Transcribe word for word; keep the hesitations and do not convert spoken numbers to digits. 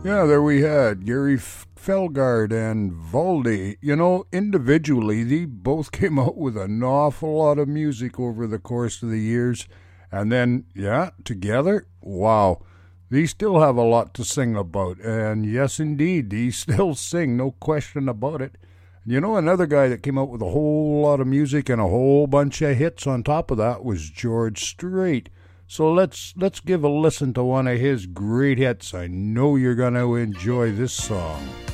Yeah, there we had Gary Felgard and Valdi. You know, individually, they both came out with an awful lot of music over the course of the years. And then, yeah, together, wow, they still have a lot to sing about. And yes, indeed, they still sing, no question about it. You know, another guy that came out with a whole lot of music and a whole bunch of hits on top of that was George Strait. So let's let's give a listen to one of his great hits. I know you're going to enjoy this song.